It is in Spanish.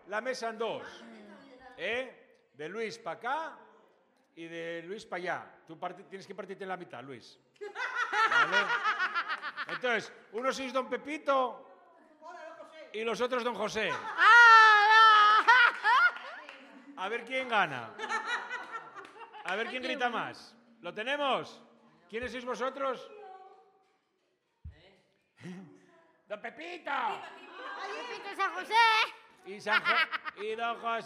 la mesa en dos. De Luis para acá y de Luis para allá. Tú tienes que partirte en la mitad, Luis. ¿Vale? Entonces, unos sois don Pepito y los otros don José. A ver quién gana. A ver quién grita más. ¿Lo tenemos? ¿Quiénes sois vosotros? ¡Don Pepito! Pepito San José. Y don José.